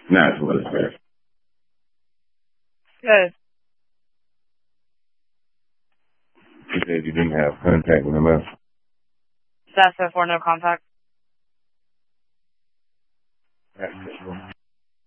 Not what it's there. Good. You said you didn't have contact with him else? That's before no contact. That's